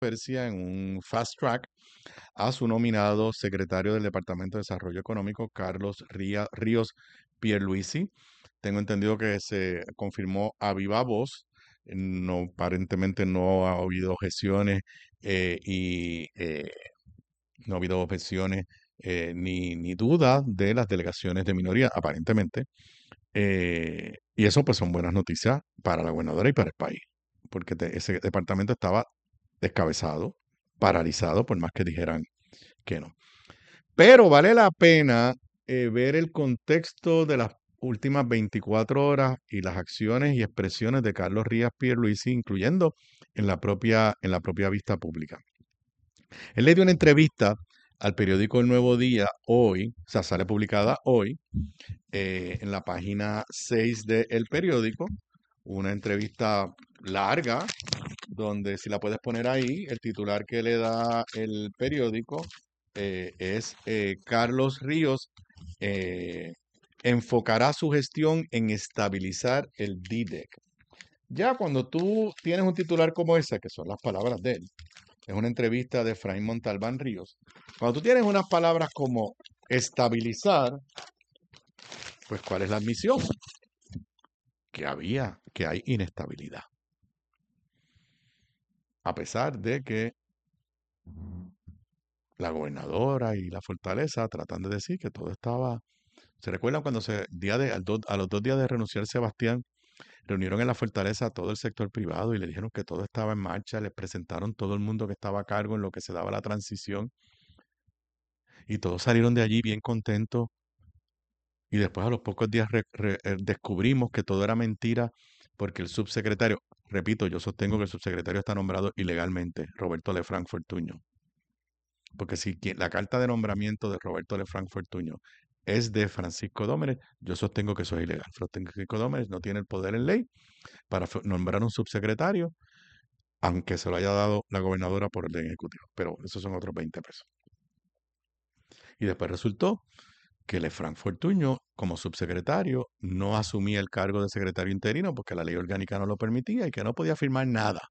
controversia en un fast track a su nominado secretario del Departamento de Desarrollo Económico, Carlos Ríos Pierluisi. Tengo entendido que se confirmó a viva voz. No, aparentemente no ha habido objeciones y no ha habido objeciones ni duda de las delegaciones de minoría, aparentemente. Y eso pues son buenas noticias para la gobernadora y para el país, porque ese departamento estaba descabezado, paralizado, por más que dijeran que no. Pero vale la pena ver el contexto de las últimas 24 horas y las acciones y expresiones de Carlos Ríos Pierluisi, incluyendo en la propia vista pública. Él le dio una entrevista al periódico El Nuevo Día hoy, o sea, sale publicada hoy, en la página 6 del periódico, una entrevista larga, donde si la puedes poner ahí, el titular que le da el periódico es Carlos Ríos enfocará su gestión en estabilizar el DDEC. Ya cuando tú tienes un titular como ese, que son las palabras de él, es una entrevista de Efraín Montalbán Ríos, cuando tú tienes unas palabras como estabilizar, pues ¿cuál es la admisión? Que hay inestabilidad. A pesar de que la gobernadora y la fortaleza tratan de decir que todo estaba. ¿Se recuerdan cuando a los 2 días de renunciar Sebastián, reunieron en la fortaleza a todo el sector privado y le dijeron que todo estaba en marcha, les presentaron todo el mundo que estaba a cargo en lo que se daba la transición y todos salieron de allí bien contentos y después a los pocos días descubrimos que todo era mentira porque el subsecretario, repito, yo sostengo que el subsecretario está nombrado ilegalmente, Roberto Lefranc Fortuño. Porque si la carta de nombramiento de Roberto Lefranc Fortuño es de Francisco Dómenes, yo sostengo que eso es ilegal. Francisco Dómenes no tiene el poder en ley para nombrar un subsecretario, aunque se lo haya dado la gobernadora por orden ejecutivo. Pero esos son otros 20 pesos. Y después resultó que Lefranc Fortuño, como subsecretario, no asumía el cargo de secretario interino porque la ley orgánica no lo permitía y que no podía firmar nada.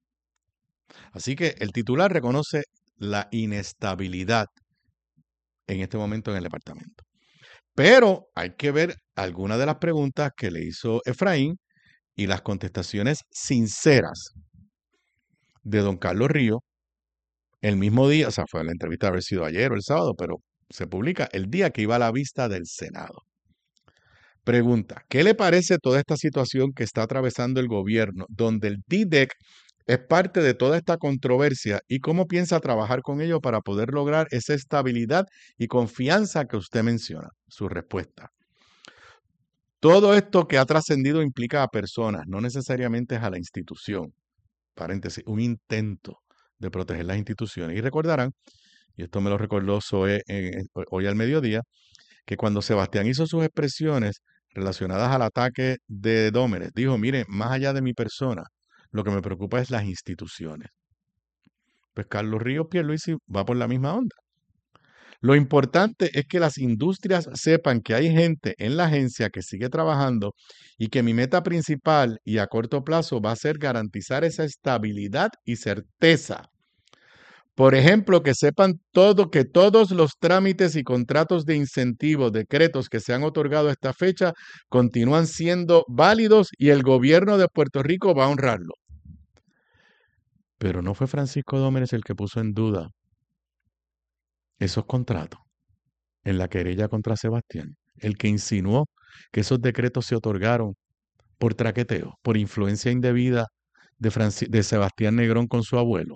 Así que el titular reconoce la inestabilidad en este momento en el departamento. Pero hay que ver algunas de las preguntas que le hizo Efraín y las contestaciones sinceras de don Carlos Ríos el mismo día, o sea, fue la entrevista haber sido ayer o el sábado, pero se publica el día que iba a la vista del Senado. Pregunta, ¿qué le parece toda esta situación que está atravesando el gobierno, donde el DDEC es parte de toda esta controversia y cómo piensa trabajar con ello para poder lograr esa estabilidad y confianza que usted menciona? Su respuesta. Todo esto que ha trascendido implica a personas, no necesariamente es a la institución. Paréntesis, un intento de proteger las instituciones. Y recordarán, y esto me lo recordó Zoe hoy al mediodía, que cuando Sebastián hizo sus expresiones relacionadas al ataque de Dómenes, dijo, mire, más allá de mi persona, lo que me preocupa es las instituciones. Pues Carlos Ríos Pierluisi va por la misma onda. Lo importante es que las industrias sepan que hay gente en la agencia que sigue trabajando y que mi meta principal y a corto plazo va a ser garantizar esa estabilidad y certeza. Por ejemplo, que sepan que todos los trámites y contratos de incentivos, decretos que se han otorgado a esta fecha continúan siendo válidos y el gobierno de Puerto Rico va a honrarlo. Pero no fue Francisco Dómenes el que puso en duda esos contratos en la querella contra Sebastián, el que insinuó que esos decretos se otorgaron por traqueteo, por influencia indebida de Sebastián Negrón con su abuelo.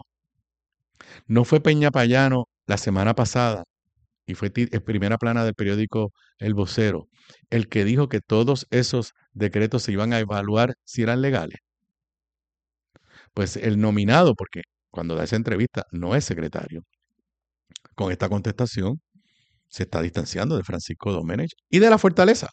No fue Peña Payano la semana pasada, y fue en primera plana del periódico El Vocero, el que dijo que todos esos decretos se iban a evaluar si eran legales. Pues el nominado, porque cuando da esa entrevista no es secretario, con esta contestación se está distanciando de Francisco Domenech y de la Fortaleza.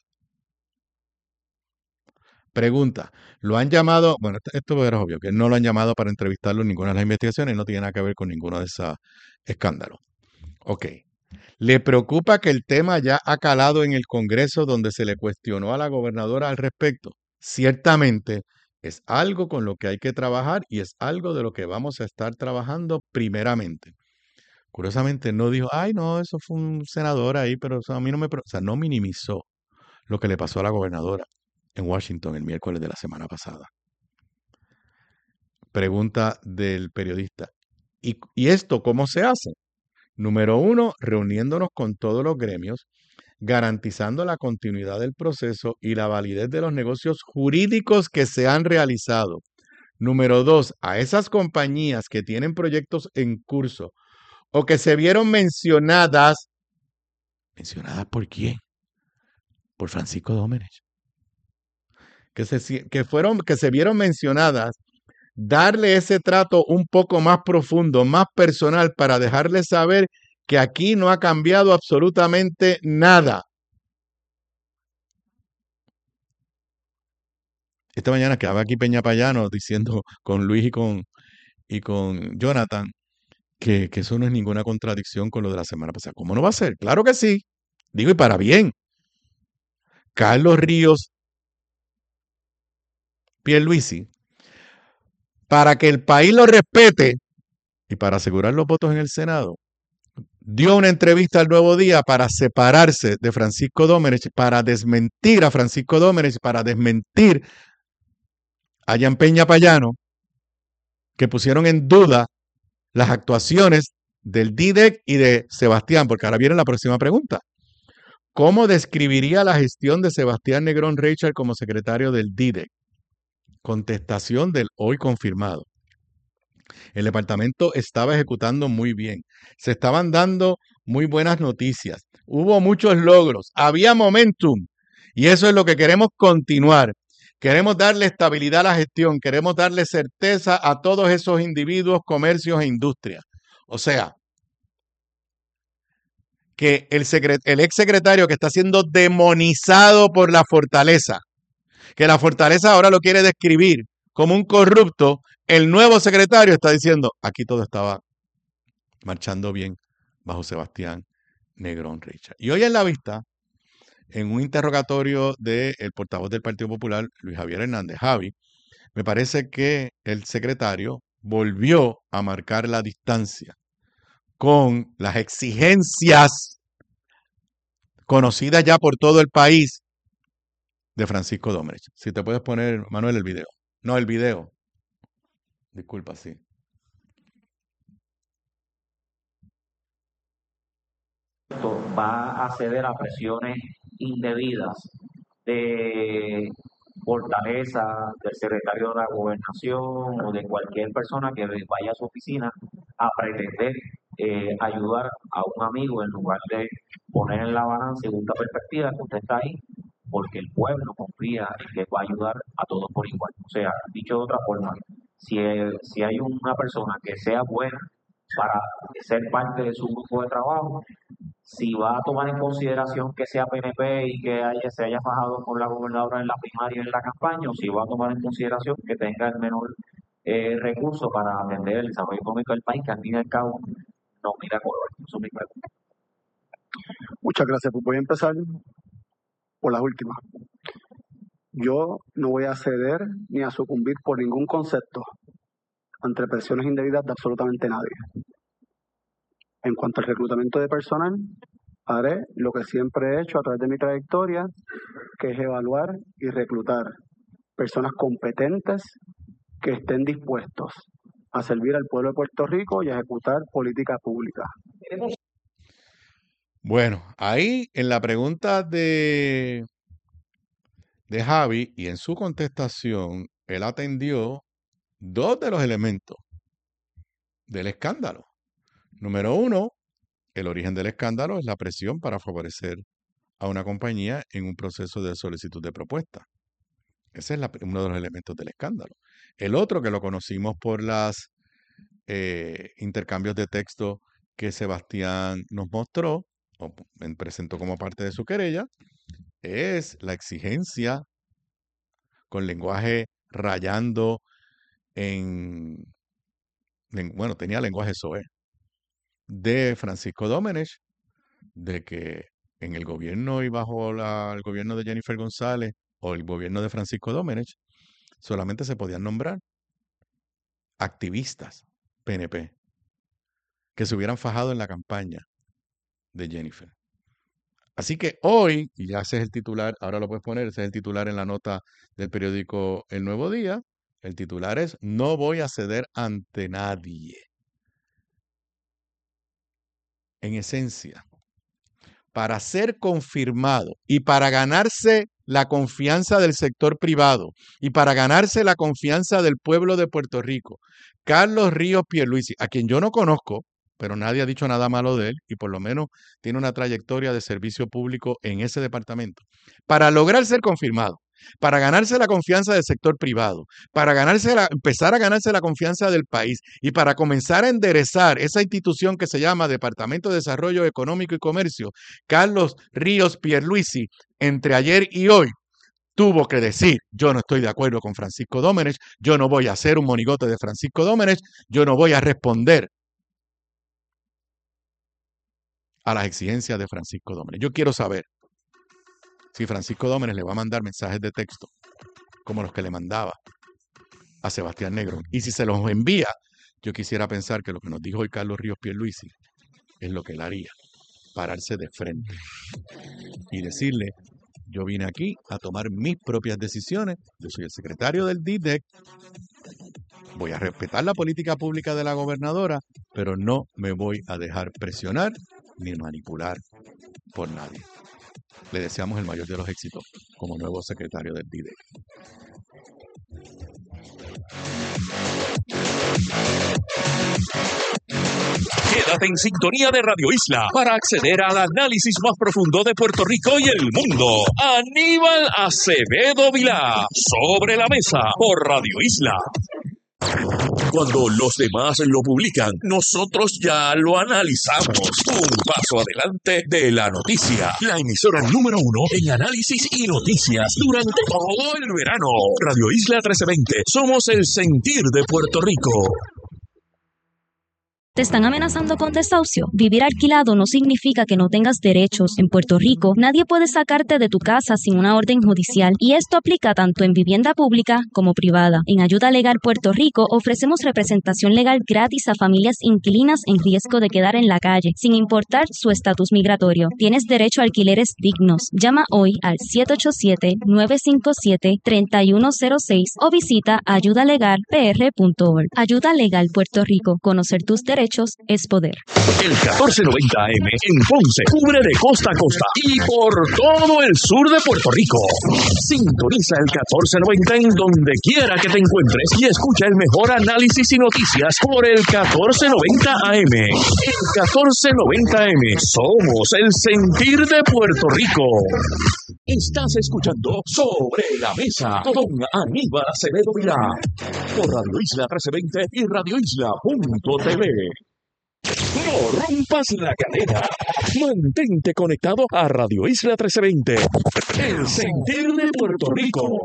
Pregunta, ¿lo han llamado? Bueno, esto era obvio, que no lo han llamado para entrevistarlo en ninguna de las investigaciones, no tiene nada que ver con ninguno de esos escándalos. Ok. ¿Le preocupa que el tema ya ha calado en el Congreso donde se le cuestionó a la gobernadora al respecto? Ciertamente, Es algo con lo que hay que trabajar y es algo de lo que vamos a estar trabajando primeramente. Curiosamente no dijo, ay, no, eso fue un senador ahí, pero eso a mí no me... O sea, no minimizó lo que le pasó a la gobernadora en Washington el miércoles de la semana pasada. Pregunta del periodista. ¿Y esto cómo se hace? Número uno, reuniéndonos con todos los gremios, garantizando la continuidad del proceso y la validez de los negocios jurídicos que se han realizado. Número dos, a esas compañías que tienen proyectos en curso o que se vieron mencionadas. ¿Mencionadas por quién? Por Francisco Domenech. Que se vieron mencionadas, darle ese trato un poco más profundo, más personal, para dejarles saber que aquí no ha cambiado absolutamente nada. Esta mañana quedaba aquí Peña Payano diciendo con Luis y con Jonathan que eso no es ninguna contradicción con lo de la semana pasada. ¿Cómo no va a ser? Claro que sí. Digo, y para bien. Carlos Ríos Pierluisi, para que el país lo respete y para asegurar los votos en el Senado, dio una entrevista al Nuevo Día para separarse de Francisco Domenech, para desmentir a Francisco Domenech, para desmentir a Jan Peña Payano, que pusieron en duda las actuaciones del DIDEC y de Sebastián, porque ahora viene la próxima pregunta. ¿Cómo describiría la gestión de Sebastián Negrón Reichel como secretario del DIDEC? Contestación del hoy confirmado. El departamento estaba ejecutando muy bien. Se estaban dando muy buenas noticias. Hubo muchos logros. Había momentum. Y eso es lo que queremos continuar. Queremos darle estabilidad a la gestión. Queremos darle certeza a todos esos individuos, comercios e industrias. O sea, que el ex secretario que está siendo demonizado por la fortaleza, que la fortaleza ahora lo quiere describir como un corrupto, el nuevo secretario está diciendo, aquí todo estaba marchando bien bajo Sebastián Negrón Richard. Y hoy en la vista, en un interrogatorio del portavoz del Partido Popular, Luis Javier Hernández, Javi, me parece que el secretario volvió a marcar la distancia con las exigencias conocidas ya por todo el país de Francisco Domenech. Si te puedes poner, Manuel, el video. No, el video. Disculpa, sí. Va a ceder a presiones indebidas de Fortaleza, del secretario de la Gobernación o de cualquier persona que vaya a su oficina a pretender ayudar a un amigo en lugar de poner en la balanza y buscar perspectiva que usted está ahí porque el pueblo confía en que va a ayudar a todos por igual. O sea, dicho de otra forma, si hay una persona que sea buena para ser parte de su grupo de trabajo, si va a tomar en consideración que sea PNP y que se haya fajado con la gobernadora en la primaria y en la campaña, o si va a tomar en consideración que tenga el menor recurso para atender el desarrollo económico del país, que al fin y al cabo no mira color. Eso es mi pregunta. Muchas gracias. Pues voy a empezar por las últimas. Yo no voy a ceder ni a sucumbir por ningún concepto ante presiones indebidas de absolutamente nadie. En cuanto al reclutamiento de personal, haré lo que siempre he hecho a través de mi trayectoria, que es evaluar y reclutar personas competentes que estén dispuestos a servir al pueblo de Puerto Rico y a ejecutar políticas públicas. Bueno, ahí en la pregunta de Javi y en su contestación, él atendió dos de los elementos del escándalo. Número uno, el origen del escándalo es la presión para favorecer a una compañía en un proceso de solicitud de propuesta. Ese es uno de los elementos del escándalo. El otro, que lo conocimos por los intercambios de texto que Sebastián nos mostró o presentó como parte de su querella, es la exigencia con lenguaje rayando bueno, tenía lenguaje soez, de Francisco Domenech, de que en el gobierno y bajo el gobierno de Jennifer González o el gobierno de Francisco Domenech solamente se podían nombrar activistas PNP que se hubieran fajado en la campaña de Jennifer. Así que hoy, y ya ese es el titular, ahora lo puedes poner, ese es el titular en la nota del periódico El Nuevo Día. El titular es: no voy a ceder ante nadie. En esencia, para ser confirmado y para ganarse la confianza del sector privado y para ganarse la confianza del pueblo de Puerto Rico, Carlos Ríos Pierluisi, a quien yo no conozco, pero nadie ha dicho nada malo de él y por lo menos tiene una trayectoria de servicio público en ese departamento, para lograr ser confirmado, para ganarse la confianza del sector privado, para empezar a ganarse la confianza del país y para comenzar a enderezar esa institución que se llama Departamento de Desarrollo Económico y Comercio, Carlos Ríos Pierluisi, entre ayer y hoy, tuvo que decir: yo no estoy de acuerdo con Francisco Domenech, yo no voy a hacer un monigote de Francisco Domenech, yo no voy a responder a las exigencias de Francisco Domenech. Yo quiero saber si Francisco Domenech le va a mandar mensajes de texto como los que le mandaba a Sebastián Negrón. Y si se los envía, yo quisiera pensar que lo que nos dijo hoy Carlos Ríos Pierluisi es lo que él haría: pararse de frente y decirle: yo vine aquí a tomar mis propias decisiones, yo soy el secretario del DIDEC, voy a respetar la política pública de la gobernadora, pero no me voy a dejar presionar ni manipular por nadie. Le deseamos el mayor de los éxitos como nuevo secretario del DIDEC. Quédate en sintonía de Radio Isla para acceder al análisis más profundo de Puerto Rico y el mundo. Aníbal Acevedo Vilá, Sobre la Mesa, por Radio Isla. Cuando los demás lo publican, nosotros ya lo analizamos. Un paso adelante de la noticia. La emisora número 1 en análisis y noticias durante todo el verano. Radio Isla 1320. Somos el sentir de Puerto Rico. ¿Te están amenazando con desahucio? Vivir alquilado no significa que no tengas derechos. En Puerto Rico, nadie puede sacarte de tu casa sin una orden judicial, y esto aplica tanto en vivienda pública como privada. En Ayuda Legal Puerto Rico ofrecemos representación legal gratis a familias inquilinas en riesgo de quedar en la calle, sin importar su estatus migratorio. Tienes derecho a alquileres dignos. Llama hoy al 787-957-3106 o visita ayudalegalpr.org. Ayuda Legal Puerto Rico. Conocer tus derechos es poder. El 1490 AM en Ponce cubre de costa a costa y por todo el sur de Puerto Rico. Sintoniza el 1490 en donde quiera que te encuentres y escucha el mejor análisis y noticias por el 1490 AM. El 1490 AM. Somos el sentir de Puerto Rico. Estás escuchando Sobre la Mesa con Aníbal Acevedo Vilá por Radio Isla 1320 y radioisla.tv. No rompas la cadena. Mantente conectado a Radio Isla 1320. El sentir de Puerto Rico.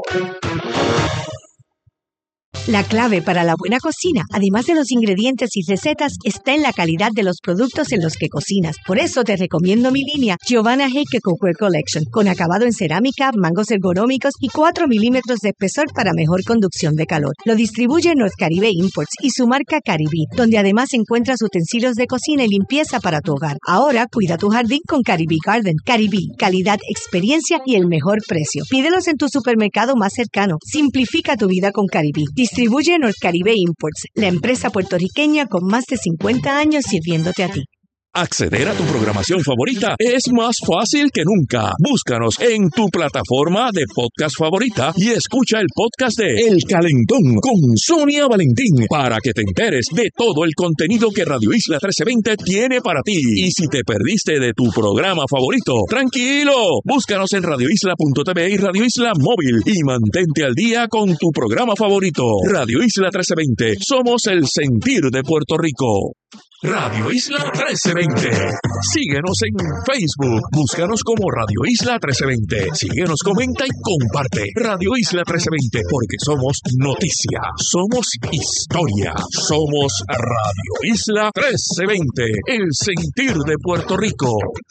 La clave para la buena cocina, además de los ingredientes y recetas, está en la calidad de los productos en los que cocinas. Por eso te recomiendo mi línea Giovanna Heike Cookware Collection, con acabado en cerámica, mangos ergonómicos y 4 milímetros de espesor para mejor conducción de calor. Lo distribuye North Caribe Imports y su marca Caribí, donde además encuentras utensilios de cocina y limpieza para tu hogar. Ahora cuida tu jardín con Caribí Garden. Caribí, calidad, experiencia y el mejor precio. Pídelos en tu supermercado más cercano. Simplifica tu vida con Caribí. Distribuye North Caribe Imports, la empresa puertorriqueña con más de 50 años sirviéndote a ti. Acceder a tu programación favorita es más fácil que nunca. Búscanos en tu plataforma de podcast favorita y escucha el podcast de El Calentón con Sonia Valentín para que te enteres de todo el contenido que Radio Isla 1320 tiene para ti. Y si te perdiste de tu programa favorito, tranquilo, búscanos en radioisla.tv y Radio Isla Móvil y mantente al día con tu programa favorito. Radio Isla 1320, somos el sentir de Puerto Rico. Radio Isla 1320. Síguenos en Facebook. Búscanos como Radio Isla 1320. Síguenos, comenta y comparte. Radio Isla 1320, porque somos noticia, somos historia, somos Radio Isla 1320, el sentir de Puerto Rico.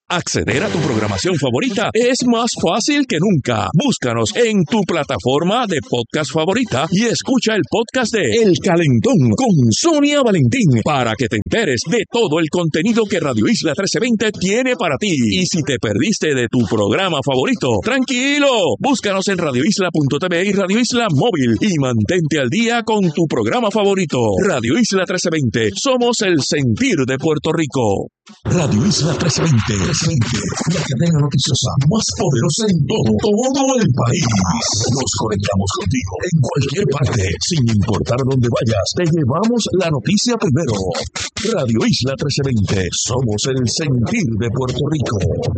Acceder a tu programación favorita es más fácil que nunca. Búscanos en tu plataforma de podcast favorita y escucha el podcast de El Calentón con Sonia Valentín para que te enteres de todo el contenido que Radio Isla 1320 tiene para ti. Y si te perdiste de tu programa favorito, tranquilo, búscanos en radioisla.tv y Radio Isla Móvil y mantente al día con tu programa favorito. Radio Isla 1320, somos el sentir de Puerto Rico. Radio Isla 1320, la cadena noticiosa más poderosa en todo el país. Nos conectamos contigo en cualquier parte, sin importar dónde vayas. Te llevamos la noticia primero. Radio Isla 1320, somos el sentir de Puerto Rico.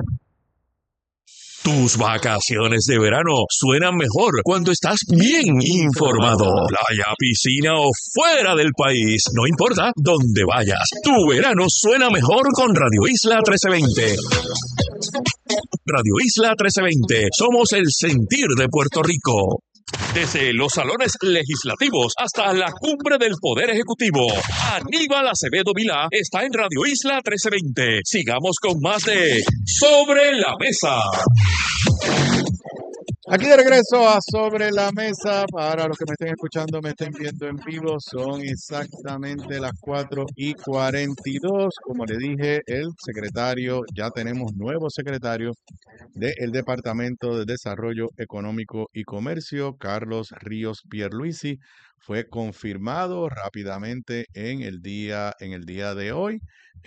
Tus vacaciones de verano suenan mejor cuando estás bien informado. Playa, piscina o fuera del país, no importa dónde vayas. Tu verano suena mejor con Radio Isla 1320. Radio Isla 1320, somos el sentir de Puerto Rico. Desde los salones legislativos hasta la cumbre del Poder Ejecutivo, Aníbal Acevedo Vilá está en Radio Isla 1320. Sigamos con más de Sobre la Mesa. Aquí de regreso a Sobre la Mesa. Para los que me estén escuchando, me estén viendo en vivo, son exactamente las 4:42. Como le dije, el secretario, ya tenemos nuevo secretario del Departamento de Desarrollo Económico y Comercio, Carlos Ríos Pierluisi, fue confirmado rápidamente en el día de hoy.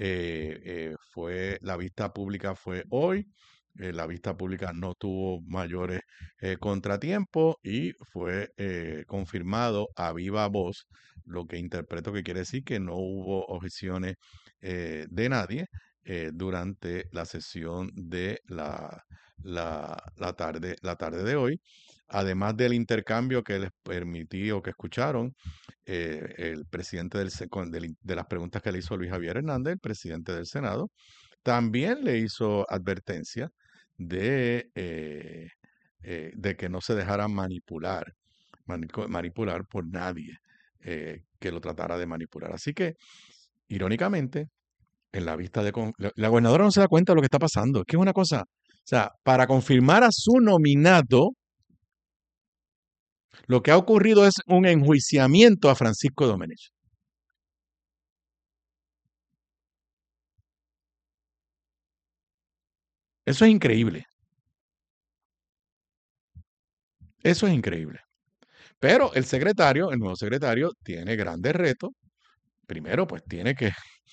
La vista pública fue hoy. La vista pública no tuvo mayores contratiempos y fue confirmado a viva voz, lo que interpreto que quiere decir que no hubo objeciones de nadie durante la sesión de la tarde de hoy. Además del intercambio que les permitió, que escucharon el presidente de las preguntas que le hizo Luis Javier Hernández, el presidente del Senado, también le hizo advertencia de que no se dejara manipular por nadie que lo tratara de manipular. Así que, irónicamente, en la vista la gobernadora no se da cuenta de lo que está pasando. Es que es una cosa, o sea, para confirmar a su nominado, lo que ha ocurrido es un enjuiciamiento a Francisco Domenech. Eso es increíble. Eso es increíble. Pero el nuevo secretario, tiene grandes retos. Primero, pues tiene que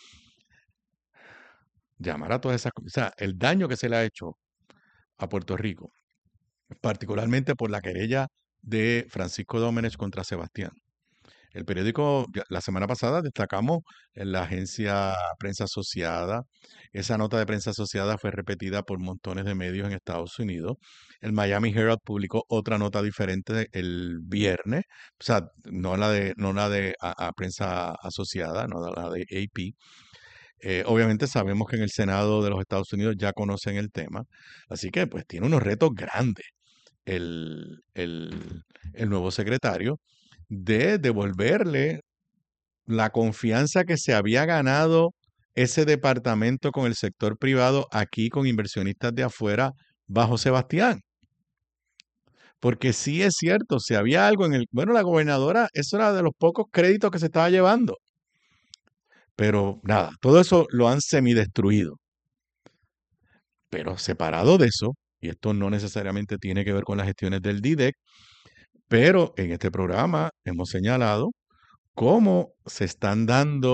llamar a todas esas cosas. O sea, el daño que se le ha hecho a Puerto Rico, particularmente por la querella de Francisco Domenech contra Sebastián. El periódico, la semana pasada destacamos en la agencia Prensa Asociada. Esa nota de Prensa Asociada fue repetida por montones de medios en Estados Unidos. El Miami Herald publicó otra nota diferente el viernes, o sea, no la de a Prensa Asociada, no la de AP. Obviamente sabemos que en el Senado de los Estados Unidos ya conocen el tema, así que pues tiene unos retos grandes el nuevo secretario de devolverle la confianza que se había ganado ese departamento con el sector privado aquí con inversionistas de afuera bajo Sebastián. Porque sí es cierto, si había algo bueno, la gobernadora, eso era de los pocos créditos que se estaba llevando. Pero nada, todo eso lo han semidestruido. Pero separado de eso, y esto no necesariamente tiene que ver con las gestiones del DIDEC, pero en este programa hemos señalado cómo se están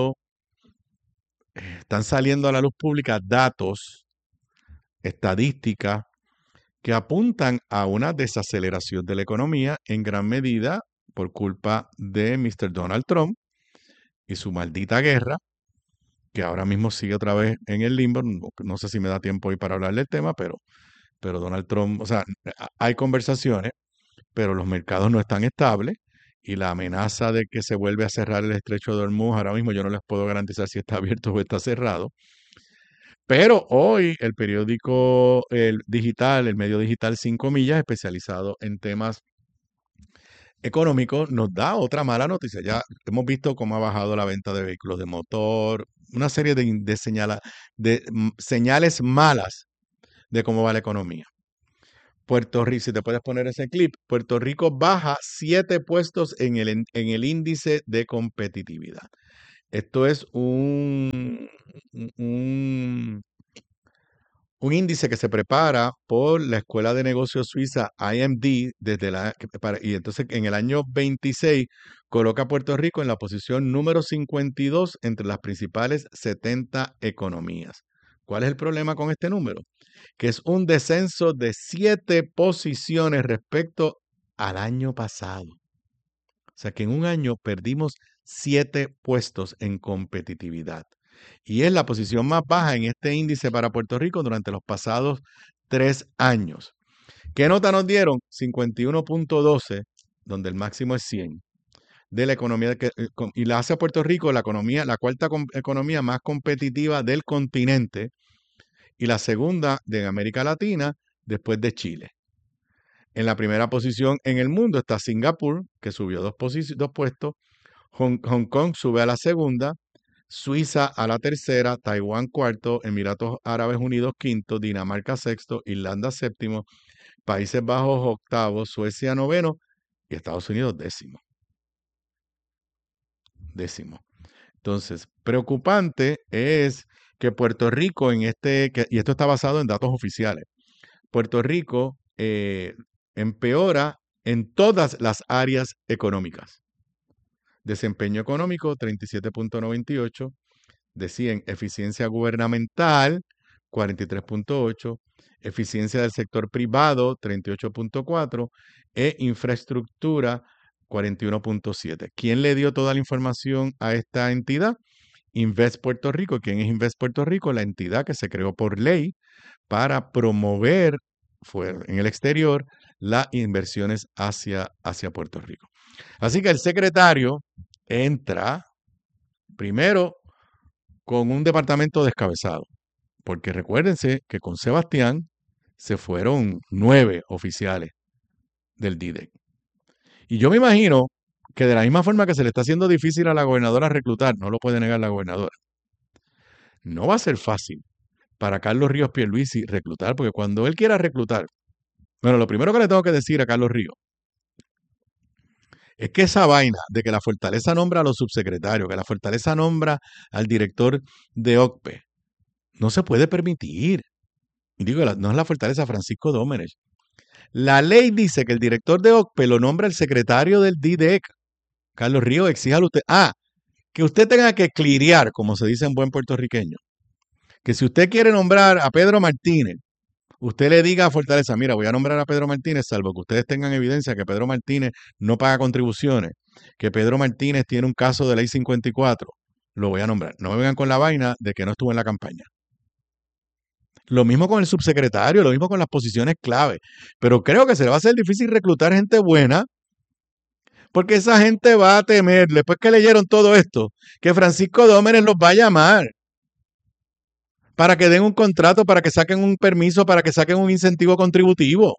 saliendo a la luz pública datos, estadísticas, que apuntan a una desaceleración de la economía en gran medida por culpa de Mr. Donald Trump y su maldita guerra, que ahora mismo sigue otra vez en el limbo. No sé si me da tiempo hoy para hablar del tema, pero Donald Trump, o sea, hay conversaciones, pero los mercados no están estables y la amenaza de que se vuelve a cerrar el estrecho de Hormuz, ahora mismo yo no les puedo garantizar si está abierto o está cerrado. Pero hoy el periódico el medio digital 5 Millas, especializado en temas económicos, nos da otra mala noticia. Ya hemos visto cómo ha bajado la venta de vehículos de motor, una serie de señales malas de cómo va la economía. Puerto Rico, si te puedes poner ese clip, Puerto Rico baja 7 puestos en el índice de competitividad. Esto es un índice que se prepara por la Escuela de Negocios Suiza IMD y entonces en el año 26 coloca a Puerto Rico en la posición número 52 entre las principales 70 economías. ¿Cuál es el problema con este número? Que es un descenso de 7 posiciones respecto al año pasado. O sea que en un año perdimos 7 puestos en competitividad. Y es la posición más baja en este índice para Puerto Rico durante los pasados 3 años. ¿Qué nota nos dieron? 51.12, donde el máximo es 100, de la economía y la hace a Puerto Rico la cuarta economía más competitiva del continente y la segunda de América Latina después de Chile. En la primera posición en el mundo está Singapur, que subió 2 puestos, Hong Kong sube a la segunda, Suiza a la tercera, Taiwán cuarto, Emiratos Árabes Unidos quinto, Dinamarca sexto, Irlanda séptimo, Países Bajos octavo, Suecia noveno y Estados Unidos décimo. Entonces, preocupante es que Puerto Rico y esto está basado en datos oficiales, Puerto Rico empeora en todas las áreas económicas. Desempeño económico 37.98, de 100, eficiencia gubernamental 43.8, eficiencia del sector privado 38.4 e infraestructura 41.7. ¿Quién le dio toda la información a esta entidad? Invest Puerto Rico. ¿Quién es Invest Puerto Rico? La entidad que se creó por ley para promover en el exterior las inversiones hacia Puerto Rico. Así que el secretario entra primero con un departamento descabezado, porque recuérdense que con Sebastián se fueron 9 oficiales del DIDEC. Y yo me imagino que de la misma forma que se le está haciendo difícil a la gobernadora reclutar, no lo puede negar la gobernadora, no va a ser fácil para Carlos Ríos Pierluisi reclutar, porque cuando él quiera reclutar, bueno, lo primero que le tengo que decir a Carlos Ríos es que esa vaina de que la Fortaleza nombra a los subsecretarios, que la Fortaleza nombra al director de OCPE, no se puede permitir. Y digo, no es la Fortaleza, Francisco Dómenech. La ley dice que el director de OCPE lo nombra el secretario del DIDEC. Carlos Ríos, exíjalo usted. Que usted tenga que clirear, como se dice en buen puertorriqueño. Que si usted quiere nombrar a Pedro Martínez, usted le diga a Fortaleza, mira, voy a nombrar a Pedro Martínez, salvo que ustedes tengan evidencia que Pedro Martínez no paga contribuciones, que Pedro Martínez tiene un caso de ley 54, lo voy a nombrar. No me vengan con la vaina de que no estuvo en la campaña. Lo mismo con el subsecretario, lo mismo con las posiciones clave. Pero creo que se le va a hacer difícil reclutar gente buena, porque esa gente va a temer, después que leyeron todo esto, que Francisco Dómenech los va a llamar para que den un contrato, para que saquen un permiso, para que saquen un incentivo contributivo.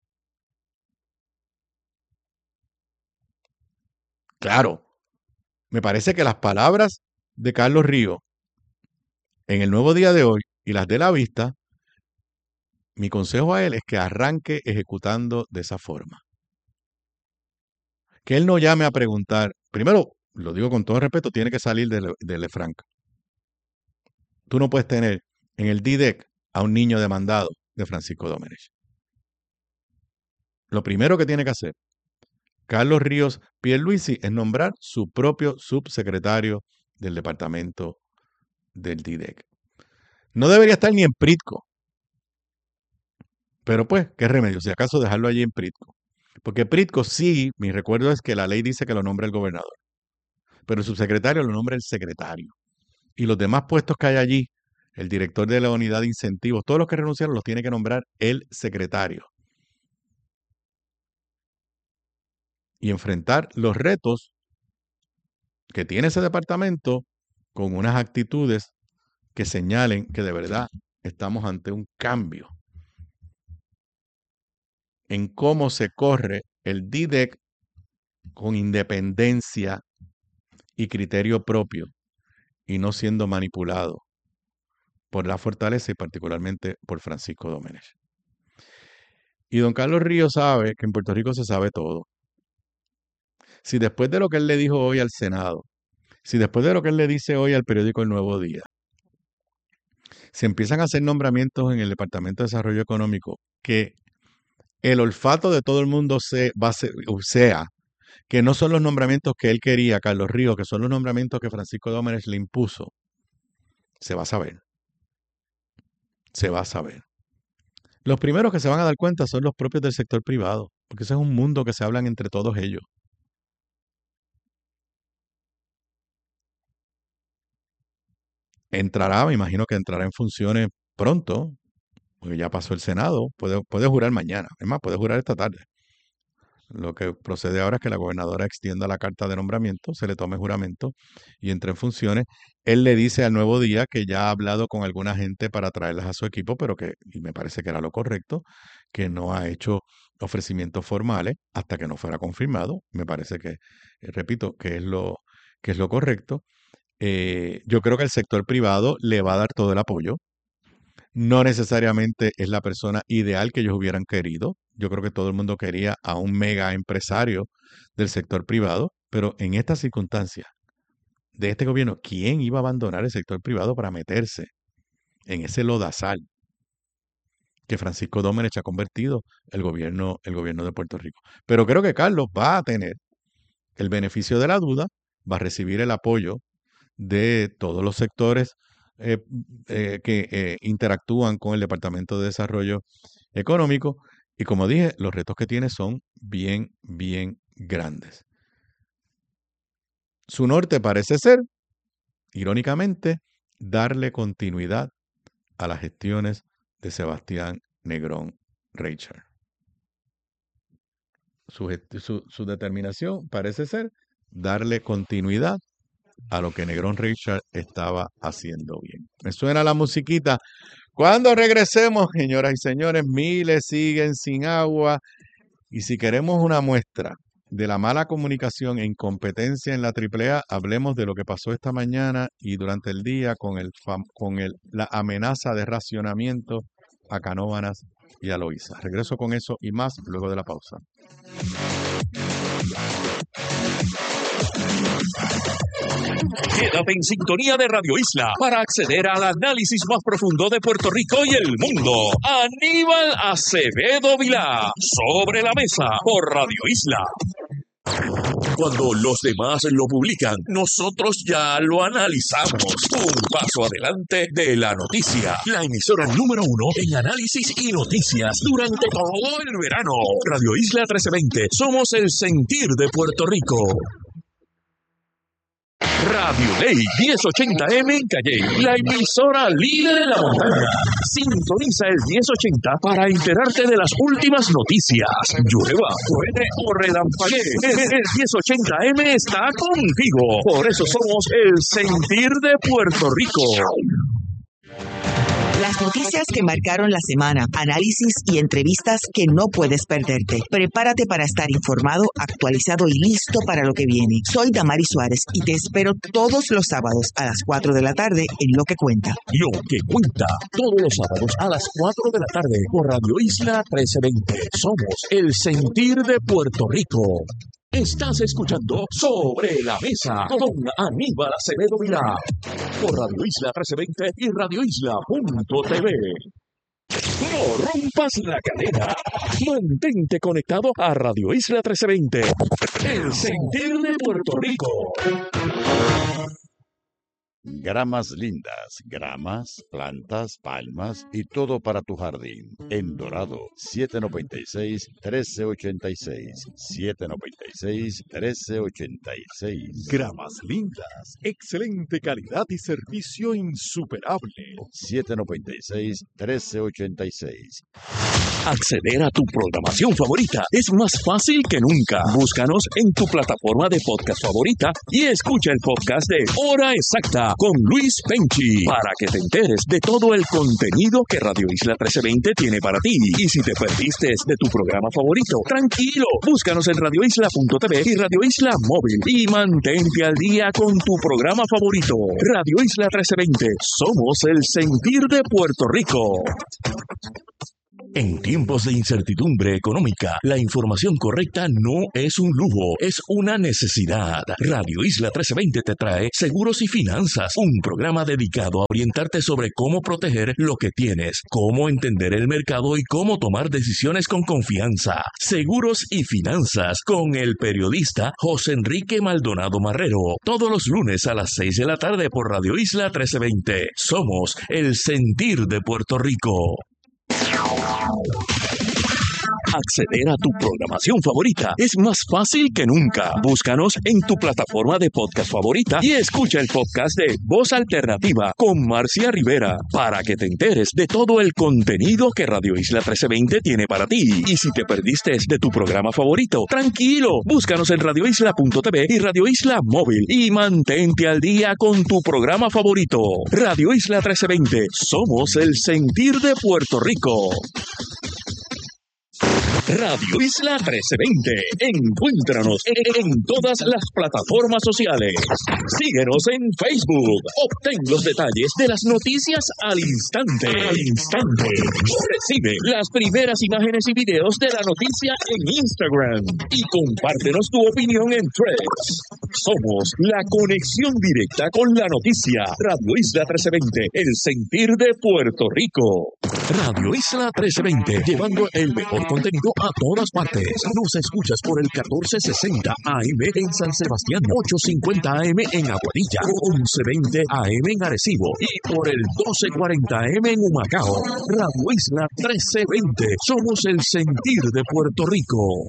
Claro, me parece que las palabras de Carlos Ríos en el Nuevo Día de hoy y las de La Vista, mi consejo a él es que arranque ejecutando de esa forma. Que él no llame a preguntar. Primero, lo digo con todo respeto, tiene que salir de Lefranca. Tú no puedes tener en el DIDEC a un niño demandado de Francisco Dómenech. Lo primero que tiene que hacer Carlos Ríos Pierluisi es nombrar su propio subsecretario del departamento del DIDEC. No debería estar ni en Pritco. Pero pues, ¿qué remedio? Si acaso dejarlo allí en Pritco. Porque Pritco sí, mi recuerdo es que la ley dice que lo nombra el gobernador. Pero el subsecretario lo nombra el secretario. Y los demás puestos que hay allí, el director de la unidad de incentivos, todos los que renunciaron los tiene que nombrar el secretario. Y enfrentar los retos que tiene ese departamento con unas actitudes que señalen que de verdad estamos ante un cambio en cómo se corre el DIDEC con independencia y criterio propio y no siendo manipulado por la fortaleza y particularmente por Francisco Domenech. Y don Carlos Ríos sabe que en Puerto Rico se sabe todo. Si después de lo que él le dijo hoy al Senado, si después de lo que él le dice hoy al periódico El Nuevo Día, se empiezan a hacer nombramientos en el Departamento de Desarrollo Económico que el olfato de todo el mundo sea que no son los nombramientos que él quería, Carlos Ríos, que son los nombramientos que Francisco Domenech le impuso, se va a saber. Se va a saber. Los primeros que se van a dar cuenta son los propios del sector privado, porque ese es un mundo que se hablan entre todos ellos. Entrará, me imagino que entrará en funciones pronto, porque ya pasó el Senado, puede jurar mañana, es más, puede jurar esta tarde. Lo que procede ahora es que la gobernadora extienda la carta de nombramiento, se le tome juramento y entre en funciones. Él le dice al Nuevo Día que ya ha hablado con alguna gente para traerlas a su equipo, pero que, y me parece que era lo correcto, que no ha hecho ofrecimientos formales hasta que no fuera confirmado. Me parece que, repito, que es lo correcto. Yo creo que el sector privado le va a dar todo el apoyo. No necesariamente es la persona ideal que ellos hubieran querido. Yo creo que todo el mundo quería a un mega empresario del sector privado, pero en estas circunstancias de este gobierno, ¿quién iba a abandonar el sector privado para meterse en ese lodazal que Francisco Domenech ha convertido el gobierno de Puerto Rico? Pero creo que Carlos va a tener el beneficio de la duda, va a recibir el apoyo de todos los sectores que interactúan con el Departamento de Desarrollo Económico y como dije, los retos que tiene son bien, bien grandes. Su norte parece ser, irónicamente, darle continuidad a las gestiones de Sebastián Negrón Reichard. Su determinación parece ser darle continuidad a lo que Negrón Reichard estaba haciendo bien. Me suena la musiquita. Cuando regresemos, señoras y señores, miles siguen sin agua. Y si queremos una muestra de la mala comunicación e incompetencia en la AAA, hablemos de lo que pasó esta mañana y durante el día con la amenaza de racionamiento a Canóvanas y a Loíza. Regreso con eso y más luego de la pausa. Quédate en sintonía de Radio Isla para acceder al análisis más profundo de Puerto Rico y el mundo. Aníbal Acevedo Vilá, Sobre la Mesa, por Radio Isla. Cuando los demás lo publican, nosotros ya lo analizamos. Un paso adelante de la noticia. La emisora número 1 en análisis y noticias durante todo el verano. Radio Isla 1320. Somos el sentir de Puerto Rico. Radio Ley 1080M en Calley, la emisora líder en la montaña. Sintoniza el 1080 para enterarte de las últimas noticias. Llueva, truene o relampaguee, el 1080M está contigo. Por eso somos el sentir de Puerto Rico. Las noticias que marcaron la semana, análisis y entrevistas que no puedes perderte. Prepárate para estar informado, actualizado y listo para lo que viene. Soy Damari Suárez y te espero todos los sábados a las 4 de la tarde en Lo que Cuenta. Lo que Cuenta, todos los sábados a las 4 de la tarde por Radio Isla 1320. Somos el sentir de Puerto Rico. Estás escuchando Sobre la Mesa con Aníbal Acevedo Vilá por Radio Isla 1320 y radioisla.tv. No rompas la cadena. Mantente conectado a Radio Isla 1320, el sentir de Puerto Rico. Gramas lindas, gramas, plantas, palmas y todo para tu jardín. En Dorado, 796-1386. 796-1386. Gramas lindas, excelente calidad y servicio insuperable. 796-1386. Acceder a tu programación favorita es más fácil que nunca. Búscanos en tu plataforma de podcast favorita y escucha el podcast de Hora Exacta con Luis Penchi, para que te enteres de todo el contenido que Radio Isla 1320 tiene para ti. Y si te perdiste de tu programa favorito, tranquilo, búscanos en radioisla.tv y Radio Isla Móvil y mantente al día con tu programa favorito. Radio Isla 1320, somos el sentir de Puerto Rico. En tiempos de incertidumbre económica, la información correcta no es un lujo, es una necesidad. Radio Isla 1320 te trae Seguros y Finanzas, un programa dedicado a orientarte sobre cómo proteger lo que tienes, cómo entender el mercado y cómo tomar decisiones con confianza. Seguros y Finanzas con el periodista José Enrique Maldonado Marrero, todos los lunes a las 6 de la tarde por Radio Isla 1320. Somos el sentir de Puerto Rico. Acceder a tu programación favorita es más fácil que nunca. Búscanos en tu plataforma de podcast favorita y escucha el podcast de Voz Alternativa con Marcia Rivera para que te enteres de todo el contenido que Radio Isla 1320 tiene para ti. Y si te perdiste de tu programa favorito, tranquilo, búscanos en radioisla.tv y Radio Isla Móvil y mantente al día con tu programa favorito. Radio Isla 1320, somos el sentir de Puerto Rico. Radio Isla 1320. Encuéntranos en todas las plataformas sociales. Síguenos en Facebook. Obtén los detalles de las noticias al instante. Recibe las primeras imágenes y videos de la noticia en Instagram. Y compártenos tu opinión en Threads. Somos la conexión directa con la noticia. Radio Isla 1320. El sentir de Puerto Rico. Radio Isla 1320. Llevando el mejor contenido a todas partes. Nos escuchas por el 1460 AM en San Sebastián, 850 AM en Aguadilla, 1120 AM en Arecibo y por el 1240 AM en Humacao. Radio Isla 1320. Somos el sentir de Puerto Rico.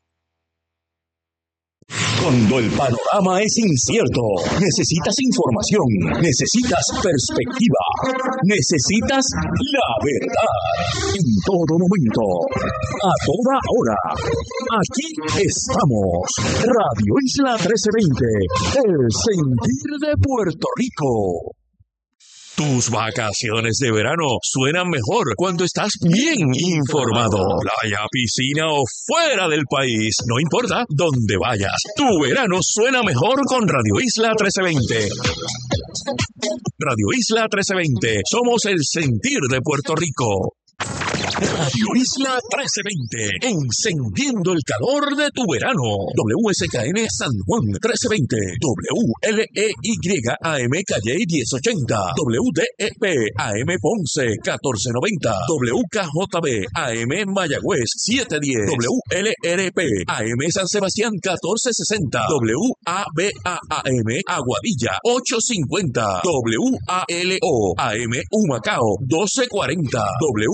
Cuando el panorama es incierto, necesitas información, necesitas perspectiva, necesitas la verdad. En todo momento, a toda hora, aquí estamos. Radio Isla 1320, el sentir de Puerto Rico. Tus vacaciones de verano suenan mejor cuando estás bien informado. Playa, piscina o fuera del país, no importa dónde vayas. Tu verano suena mejor con Radio Isla 1320. Radio Isla 1320, somos el sentir de Puerto Rico. Radio Isla 1320, encendiendo el calor de tu verano. WSKN San Juan 1320, WLEYAM Calle 1080, WDEP AM Ponce 1490, WKJB AM Mayagüez 710, WLRP AM San Sebastián 1460, WABAM Aguadilla 850, WALO AM Humacao 1240,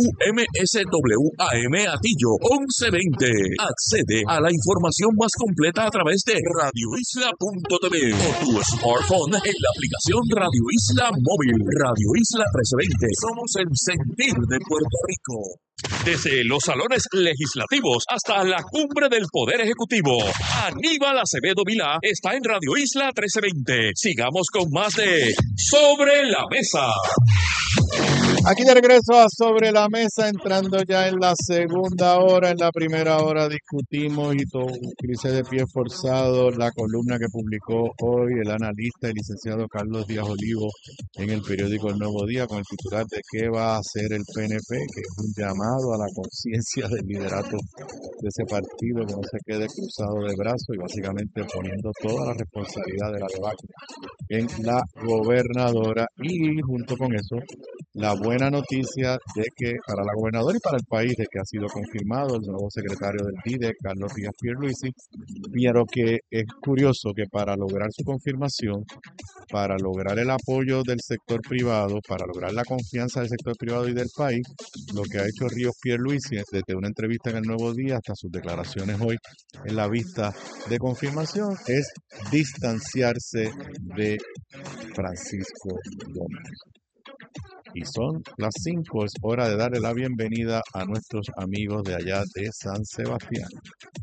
MSWAM Atillo 1120. Accede a la información más completa a través de radioisla.tv o tu smartphone en la aplicación Radio Isla Móvil. Radio Isla 1320. Somos el sentir de Puerto Rico. Desde los salones legislativos hasta la cumbre del Poder Ejecutivo, Aníbal Acevedo Vilá está en Radio Isla 1320. Sigamos con más de Sobre la Mesa. Aquí de regreso a Sobre la Mesa, entrando ya en la segunda hora. En la primera hora discutimos y hice de pie forzado la columna que publicó hoy el analista y licenciado Carlos Díaz Olivo en el periódico El Nuevo Día con el titular de ¿qué va a hacer el PNP? Que es un llamado a la conciencia del liderato de ese partido, que no se quede cruzado de brazos y básicamente poniendo toda la responsabilidad de la debacle en la gobernadora. Y junto con eso, la buena noticia de que para la gobernadora y para el país de que ha sido confirmado el nuevo secretario del DIDE, Carlos Díaz Pierluisi, pero que es curioso que para lograr su confirmación, para lograr el apoyo del sector privado, para lograr la confianza del sector privado y del país, lo que ha hecho Ríos Pierluisi desde una entrevista en El Nuevo Día hasta sus declaraciones hoy en la vista de confirmación es distanciarse de Francisco Gómez. Y son las 5, es hora de darle la bienvenida a nuestros amigos de allá de San Sebastián.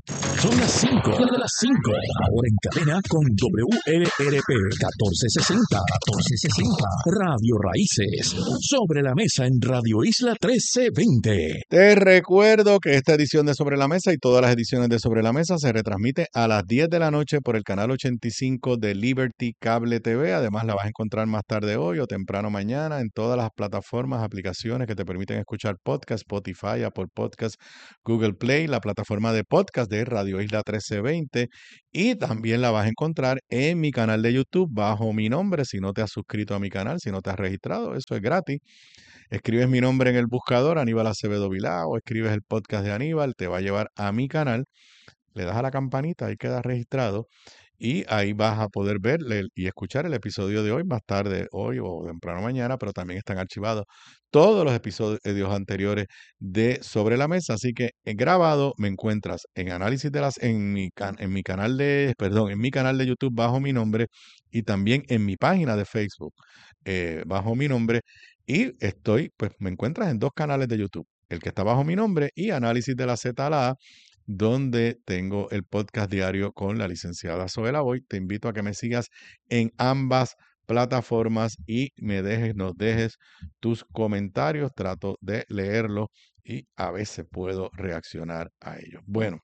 Son las 5. Las 5. Ahora en cadena con WLRP 1460. Radio Raíces. Sobre la mesa en Radio Isla 1320. Te recuerdo que esta edición de Sobre la Mesa y todas las ediciones de Sobre la Mesa se retransmite a las 10 de la noche por el canal 85 de Liberty Cable TV. Además, la vas a encontrar más tarde hoy o temprano mañana en todas las plataformas, aplicaciones que te permiten escuchar podcast, Spotify, Apple Podcast, Google Play, la plataforma de podcast de Radio Isla 1320, y también la vas a encontrar en mi canal de YouTube bajo mi nombre. Si no te has suscrito a mi canal, si no te has registrado, eso es gratis. Escribes mi nombre en el buscador, Aníbal Acevedo Vilá, o escribes el podcast de Aníbal, te va a llevar a mi canal, le das a la campanita, ahí queda registrado, y ahí vas a poder ver y escuchar el episodio de hoy más tarde, hoy o temprano mañana, pero también están archivados todos los episodios anteriores de Sobre la Mesa. Así que grabado me encuentras en análisis de en mi canal en mi canal de YouTube bajo mi nombre, y también en mi página de Facebook bajo mi nombre. Y pues me encuentras en dos canales de YouTube, el que está bajo mi nombre y Análisis de la Z a la A, donde tengo el podcast diario con la licenciada Zoela Boy. Te invito a que me sigas en ambas plataformas y nos dejes tus comentarios. Trato de leerlos y a veces puedo reaccionar a ellos. Bueno,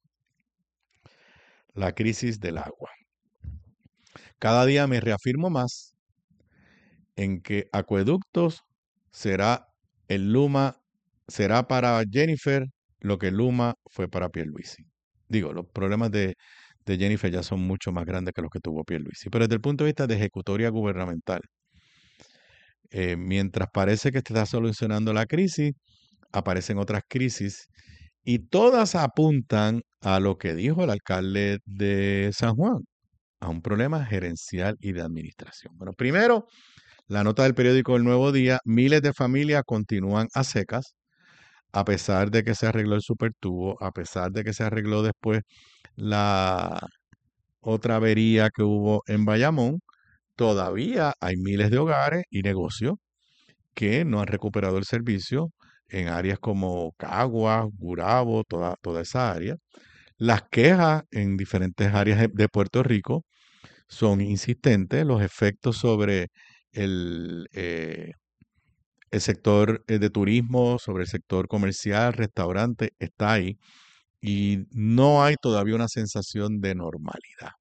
la crisis del agua. Cada día me reafirmo más en que Acueductos será para Jennifer lo que Luma fue para Pierluisi. Digo, los problemas de Jennifer ya son mucho más grandes que los que tuvo Pierluisi. Pero desde el punto de vista de ejecutoria gubernamental, mientras parece que está solucionando la crisis, aparecen otras crisis y todas apuntan a lo que dijo el alcalde de San Juan, a un problema gerencial y de administración. Bueno, primero, la nota del periódico El Nuevo Día: miles de familias continúan a secas, a pesar de que se arregló el supertubo, a pesar de que se arregló después la otra avería que hubo en Bayamón. Todavía hay miles de hogares y negocios que no han recuperado el servicio en áreas como Caguas, Gurabo, toda esa área. Las quejas en diferentes áreas de Puerto Rico son insistentes. Los efectos sobre el sector de turismo, sobre el sector comercial, restaurante, está ahí. Y no hay todavía una sensación de normalidad.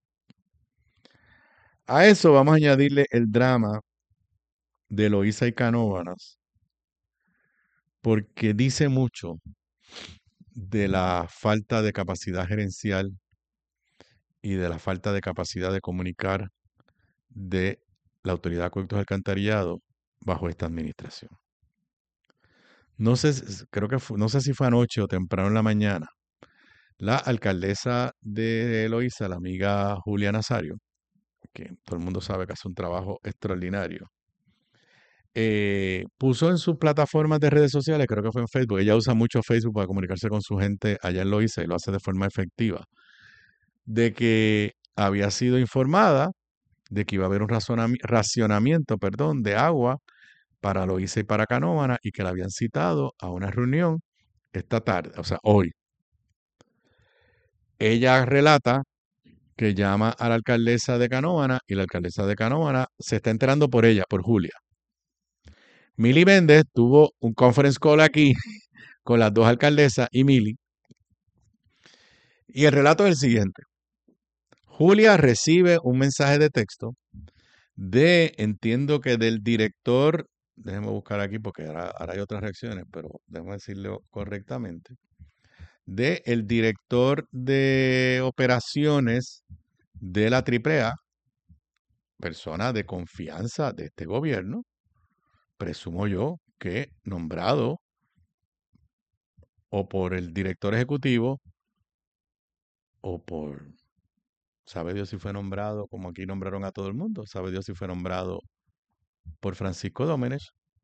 A eso vamos a añadirle el drama de Loíza y Canóvanas, porque dice mucho de la falta de capacidad gerencial y de la falta de capacidad de comunicar de la Autoridad de Acueductos y Alcantarillado bajo esta administración. No sé, no sé si fue anoche o temprano en la mañana, la alcaldesa de Loíza, la amiga Julia Nazario, que todo el mundo sabe que hace un trabajo extraordinario, puso en sus plataformas de redes sociales, creo que fue en Facebook, ella usa mucho Facebook para comunicarse con su gente allá en Loíza y lo hace de forma efectiva, de que había sido informada de que iba a haber un racionamiento de agua para Loíza y para Canóvana, y que la habían citado a una reunión esta tarde, o sea, hoy. Ella relata que llama a la alcaldesa de Canóvana y la alcaldesa de Canóvana se está enterando por ella, por Julia. Mili Méndez tuvo un conference call aquí con las dos alcaldesas y Mili. Y el relato es el siguiente. Julia recibe un mensaje de texto entiendo que del director, déjeme buscar aquí porque ahora hay otras reacciones, pero déjame decirlo correctamente, el director de operaciones de la AAA, persona de confianza de este gobierno, presumo yo que nombrado o por el director ejecutivo o por, sabe Dios si fue nombrado, como aquí nombraron a todo el mundo, sabe Dios si fue nombrado por Francisco Dómenech.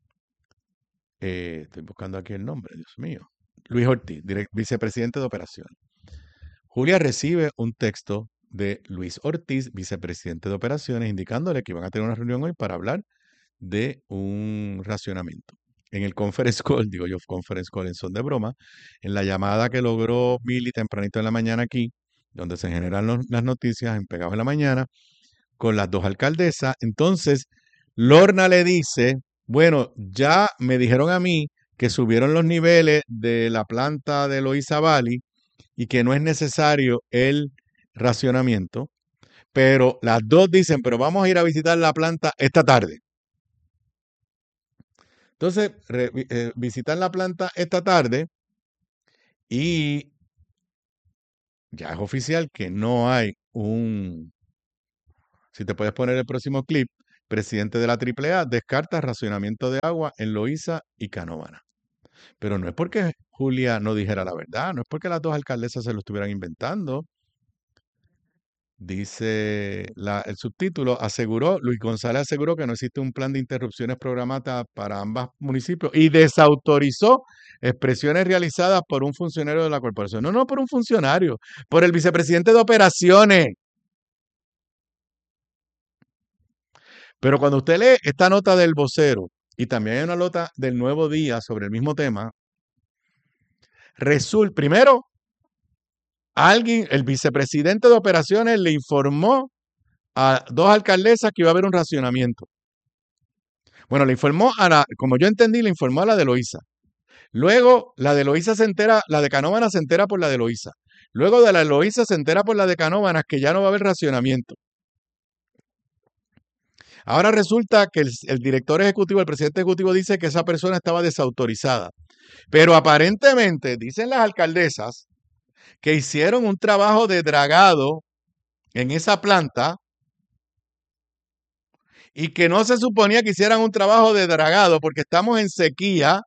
Estoy buscando aquí el nombre, Dios mío. Luis Ortiz, vicepresidente de operaciones. Julia recibe un texto de Luis Ortiz, vicepresidente de operaciones, indicándole que iban a tener una reunión hoy para hablar de un racionamiento. En el conference call, conference call en son de broma, en la llamada que logró Mili tempranito en la mañana aquí, donde se generan las noticias en Pegado en la Mañana, con las dos alcaldesas. Entonces, Lorna le dice, bueno, ya me dijeron a mí que subieron los niveles de la planta de Loíza Valley y que no es necesario el racionamiento, pero las dos dicen, pero vamos a ir a visitar la planta esta tarde. Entonces, visitan la planta esta tarde y ya es oficial que no hay si te puedes poner el próximo clip, presidente de la AAA descarta racionamiento de agua en Loíza y Canóvana. Pero no es porque Julia no dijera la verdad, no es porque las dos alcaldesas se lo estuvieran inventando. Dice el subtítulo, Luis González aseguró que no existe un plan de interrupciones programadas para ambos municipios y desautorizó expresiones realizadas por un funcionario de la corporación. No, por un funcionario, por el vicepresidente de operaciones. Pero cuando usted lee esta nota del vocero y también hay una nota del Nuevo Día sobre el mismo tema, primero, el vicepresidente de operaciones le informó a dos alcaldesas que iba a haber un racionamiento. Bueno, le informó como yo entendí, le informó a la de Loíza. Luego, la de Loíza se entera, la de Canóvana se entera por la de Loíza. Luego de la de Loíza se entera por la de Canóvana que ya no va a haber racionamiento. Ahora resulta que el director ejecutivo, el presidente ejecutivo dice que esa persona estaba desautorizada. Pero aparentemente, dicen las alcaldesas, que hicieron un trabajo de dragado en esa planta y que no se suponía que hicieran un trabajo de dragado porque estamos en sequía.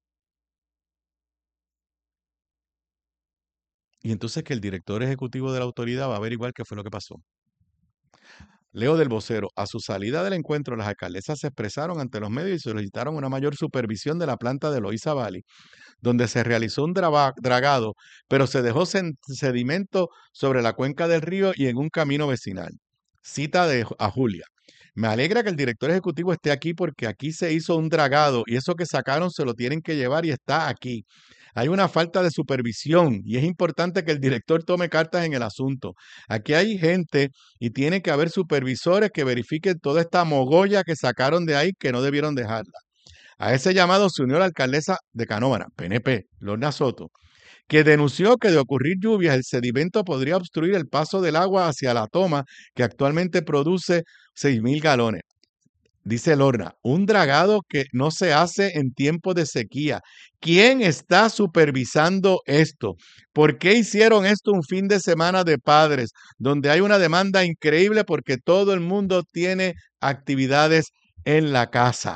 Y entonces que el director ejecutivo de la autoridad va a averiguar qué fue lo que pasó. Leo del vocero, a su salida del encuentro, las alcaldesas se expresaron ante los medios y solicitaron una mayor supervisión de la planta de Loíza Valley, donde se realizó un dragado, pero se dejó sedimento sobre la cuenca del río y en un camino vecinal. Cita a Julia. Me alegra que el director ejecutivo esté aquí porque aquí se hizo un dragado y eso que sacaron se lo tienen que llevar y está aquí. Hay una falta de supervisión y es importante que el director tome cartas en el asunto. Aquí hay gente y tiene que haber supervisores que verifiquen toda esta mogolla que sacaron de ahí que no debieron dejarla. A ese llamado se unió la alcaldesa de Canóvana, PNP, Lorna Soto, que denunció que de ocurrir lluvias el sedimento podría obstruir el paso del agua hacia la toma que actualmente produce 6,000 galones. Dice Lorna, un dragado que no se hace en tiempos de sequía. ¿Quién está supervisando esto? ¿Por qué hicieron esto un fin de semana de padres, donde hay una demanda increíble porque todo el mundo tiene actividades en la casa?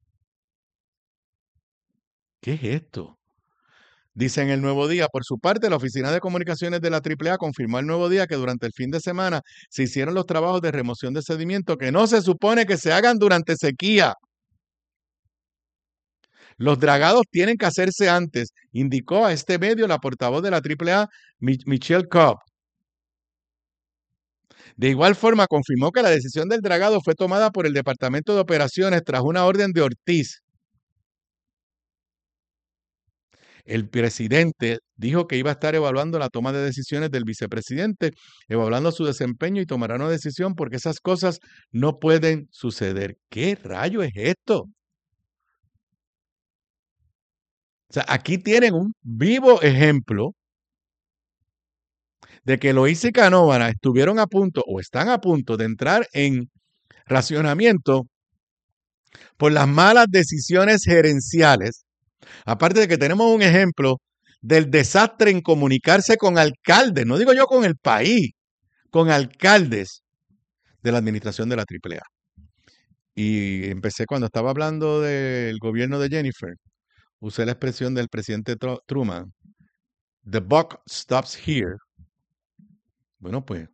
¿Qué es esto? Dice en el Nuevo Día, por su parte, la Oficina de Comunicaciones de la AAA confirmó el Nuevo Día que durante el fin de semana se hicieron los trabajos de remoción de sedimento que no se supone que se hagan durante sequía. Los dragados tienen que hacerse antes, indicó a este medio la portavoz de la AAA, Michelle Cobb. De igual forma, confirmó que la decisión del dragado fue tomada por el Departamento de Operaciones tras una orden de Ortiz. El presidente dijo que iba a estar evaluando la toma de decisiones del vicepresidente, evaluando su desempeño y tomará una decisión porque esas cosas no pueden suceder. ¿Qué rayo es esto? O sea, aquí tienen un vivo ejemplo de que Loíza y Canóvana estuvieron a punto o están a punto de entrar en racionamiento por las malas decisiones gerenciales. Aparte de que tenemos un ejemplo del desastre en comunicarse con alcaldes, no digo yo con el país, con alcaldes de la administración de la AAA. Y empecé cuando estaba hablando del gobierno de Jennifer, usé la expresión del presidente Truman, the buck stops here. Bueno, pues,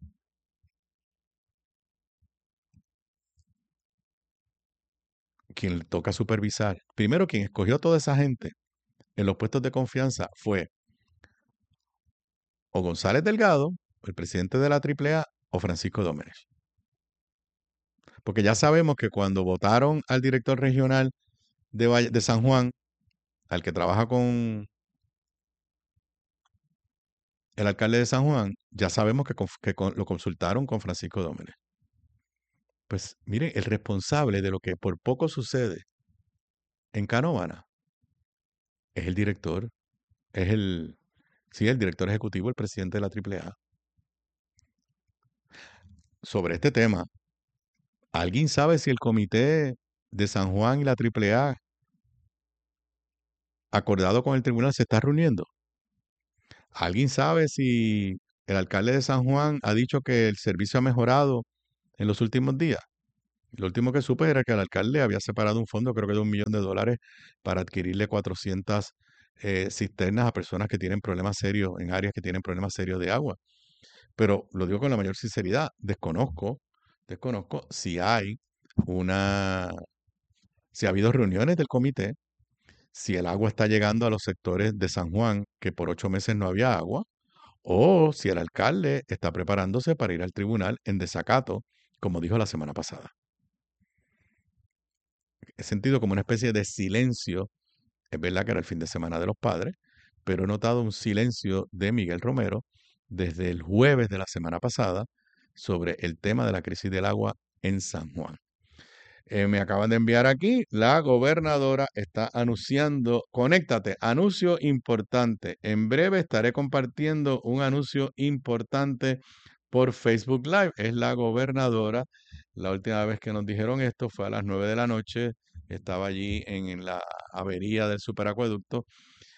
quien le toca supervisar, primero quien escogió a toda esa gente en los puestos de confianza fue o González Delgado, el presidente de la AAA, o Francisco Domenech. Porque ya sabemos que cuando votaron al director regional de San Juan, al que trabaja con el alcalde de San Juan, ya sabemos que lo consultaron con Francisco Dómenes. Pues miren, el responsable de lo que por poco sucede en Canóvana es el director, es el director ejecutivo, el presidente de la AAA. Sobre este tema, ¿alguien sabe si el comité de San Juan y la AAA, acordado con el tribunal, se está reuniendo? ¿Alguien sabe si el alcalde de San Juan ha dicho que el servicio ha mejorado en los últimos días? Lo último que supe era que el alcalde había separado un fondo, creo que de $1 millón, para adquirirle 400 cisternas a personas que tienen problemas serios, en áreas que tienen problemas serios de agua. Pero lo digo con la mayor sinceridad, desconozco si si ha habido reuniones del comité, si el agua está llegando a los sectores de San Juan, que por 8 meses no había agua, o si el alcalde está preparándose para ir al tribunal en desacato, como dijo la semana pasada. He sentido como una especie de silencio. Es verdad que era el fin de semana de los padres, pero he notado un silencio de Miguel Romero desde el jueves de la semana pasada sobre el tema de la crisis del agua en San Juan. Me acaban de enviar aquí, la gobernadora está anunciando, conéctate, anuncio importante. En breve estaré compartiendo un anuncio importante por Facebook Live. Es la gobernadora. La última vez que nos dijeron esto fue a las 9 de la noche. Estaba allí en la avería del superacueducto.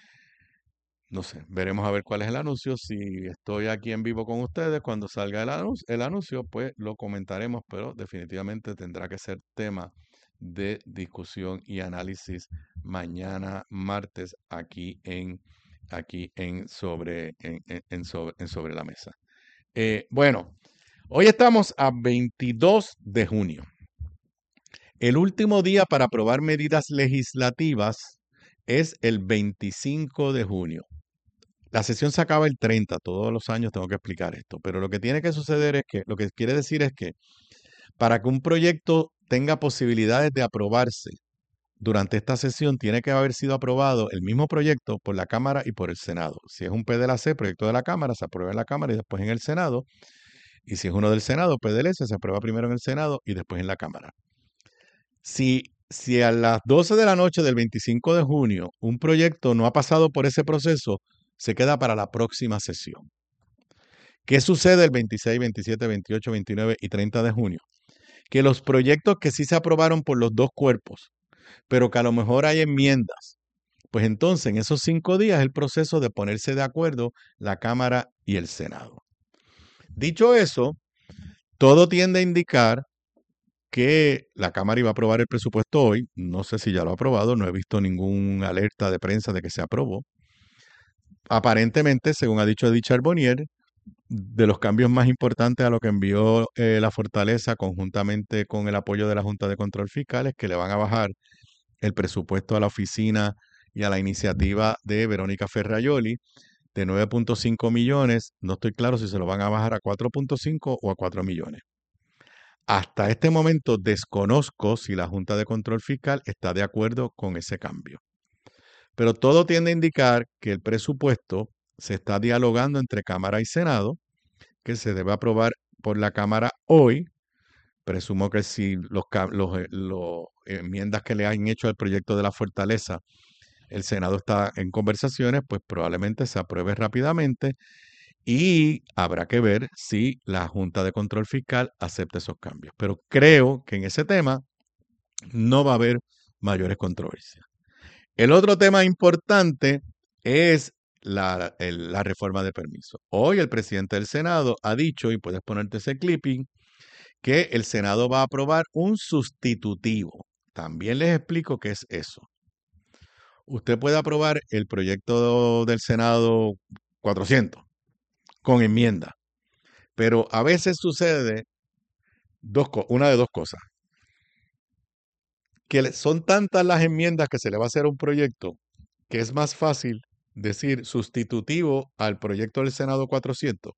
No sé, veremos a ver cuál es el anuncio. Si estoy aquí en vivo con ustedes, cuando salga el anuncio, pues lo comentaremos, pero definitivamente tendrá que ser tema de discusión y análisis mañana martes aquí en sobre la mesa. Bueno, hoy estamos a 22 de junio. El último día para aprobar medidas legislativas es el 25 de junio. La sesión se acaba el 30, todos los años tengo que explicar esto, pero lo que tiene que suceder es que, lo que quiere decir es que para que un proyecto tenga posibilidades de aprobarse durante esta sesión, tiene que haber sido aprobado el mismo proyecto por la Cámara y por el Senado. Si es un PDLAC, proyecto de la Cámara, se aprueba en la Cámara y después en el Senado. Y si es uno del Senado, PDLS, se aprueba primero en el Senado y después en la Cámara. Si a las 12 de la noche del 25 de junio un proyecto no ha pasado por ese proceso, se queda para la próxima sesión. ¿Qué sucede el 26, 27, 28, 29 y 30 de junio? Que los proyectos que sí se aprobaron por los dos cuerpos, pero que a lo mejor hay enmiendas, pues entonces en esos 5 días es el proceso de ponerse de acuerdo la Cámara y el Senado. Dicho eso, todo tiende a indicar que la Cámara iba a aprobar el presupuesto hoy. No sé si ya lo ha aprobado, no he visto ninguna alerta de prensa de que se aprobó. Aparentemente, según ha dicho Edith Charbonnier, de los cambios más importantes a lo que envió la Fortaleza conjuntamente con el apoyo de la Junta de Control Fiscal es que le van a bajar el presupuesto a la oficina y a la iniciativa de Verónica Ferraioli de 9.5 millones. No estoy claro si se lo van a bajar a 4.5 o a 4 millones. Hasta este momento desconozco si la Junta de Control Fiscal está de acuerdo con ese cambio. Pero todo tiende a indicar que el presupuesto se está dialogando entre Cámara y Senado, que se debe aprobar por la Cámara hoy. Presumo que si los enmiendas que le han hecho al proyecto de la Fortaleza, el Senado está en conversaciones, pues probablemente se apruebe rápidamente y habrá que ver si la Junta de Control Fiscal acepta esos cambios. Pero creo que en ese tema no va a haber mayores controversias. El otro tema importante es la reforma de permiso. Hoy el presidente del Senado ha dicho, y puedes ponerte ese clipping, que el Senado va a aprobar un sustitutivo. También les explico qué es eso. Usted puede aprobar el proyecto del Senado 400 con enmienda, pero a veces sucede una de dos cosas. Que son tantas las enmiendas que se le va a hacer a un proyecto que es más fácil decir sustitutivo al proyecto del Senado 400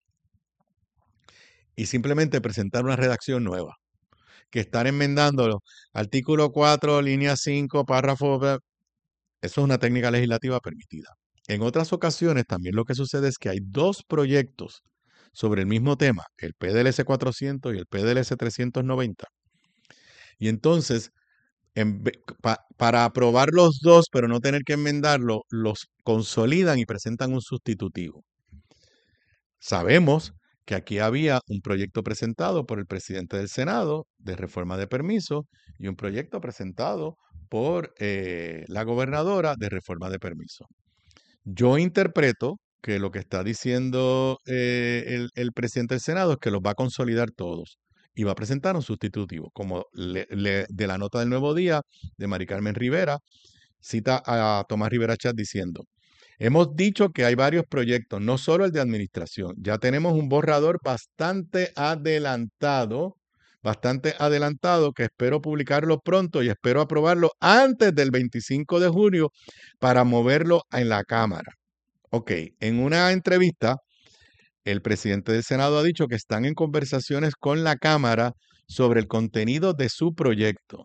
y simplemente presentar una redacción nueva, que estar enmendándolo. Artículo 4, línea 5, párrafo. Eso es una técnica legislativa permitida. en otras ocasiones también lo que sucede es que hay dos proyectos sobre el mismo tema, el PDLS 400 y el PDLS 390. Y entonces, para aprobar los dos, pero no tener que enmendarlo, los consolidan y presentan un sustitutivo. Sabemos que aquí había un proyecto presentado por el presidente del Senado de reforma de permiso y un proyecto presentado por la gobernadora de reforma de permiso. Yo interpreto que lo que está diciendo el presidente del Senado es que los va a consolidar todos y va a presentar un sustitutivo, como de la nota del Nuevo Día de Mari Carmen Rivera, cita a Tomás Rivera Chat diciendo: hemos dicho que hay varios proyectos, no solo el de administración. Ya tenemos un borrador bastante adelantado que espero publicarlo pronto y espero aprobarlo antes del 25 de junio para moverlo en la Cámara. Ok, en una entrevista, el presidente del Senado ha dicho que están en conversaciones con la Cámara sobre el contenido de su proyecto.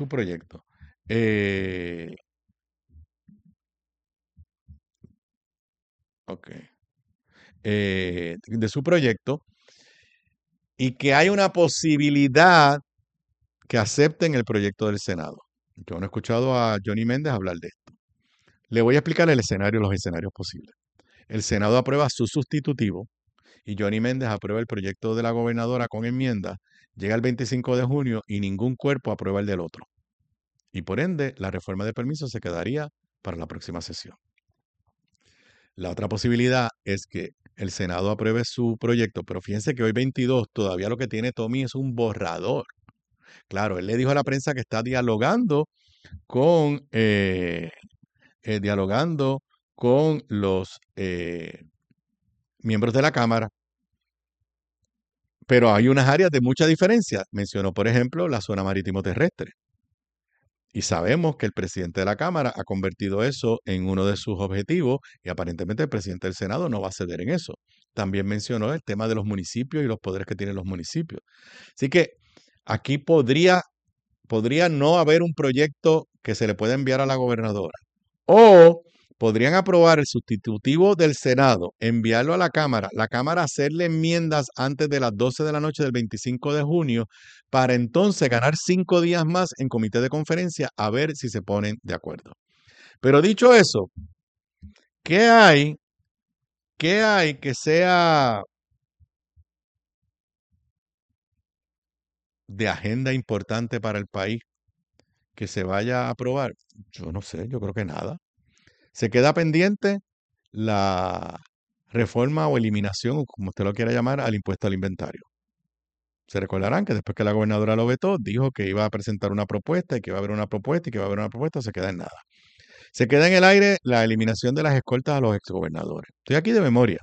Ok. De su proyecto y que hay una posibilidad que acepten el proyecto del Senado. Yo no he escuchado a Johnny Méndez hablar de esto. Le voy a explicar los escenarios posibles. El Senado aprueba su sustitutivo y Johnny Méndez aprueba el proyecto de la gobernadora con enmienda. Llega el 25 de junio y ningún cuerpo aprueba el del otro. Y por ende, la reforma de permiso se quedaría para la próxima sesión. La otra posibilidad es que el Senado apruebe su proyecto, pero fíjense que hoy 22 todavía lo que tiene Tommy es un borrador. Claro, él le dijo a la prensa que está dialogando con los miembros de la Cámara, pero hay unas áreas de mucha diferencia. Mencionó, por ejemplo, la zona marítimo terrestre. Y sabemos que el presidente de la Cámara ha convertido eso en uno de sus objetivos y aparentemente el presidente del Senado no va a ceder en eso. También mencionó el tema de los municipios y los poderes que tienen los municipios. Así que aquí podría no haber un proyecto que se le pueda enviar a la gobernadora. O podrían aprobar el sustitutivo del Senado, enviarlo a la Cámara hacerle enmiendas antes de las 12 de la noche del 25 de junio, para entonces ganar 5 días más en comité de conferencia a ver si se ponen de acuerdo. Pero dicho eso, ¿qué hay que sea de agenda importante para el país que se vaya a aprobar? Yo no sé, yo creo que nada. Se queda pendiente la reforma o eliminación, o como usted lo quiera llamar, al impuesto al inventario. Se recordarán que después que la gobernadora lo vetó, dijo que iba a presentar una propuesta y que iba a haber una propuesta y que iba a haber una propuesta, se queda en nada. Se queda en el aire la eliminación de las escoltas a los exgobernadores. Estoy aquí de memoria.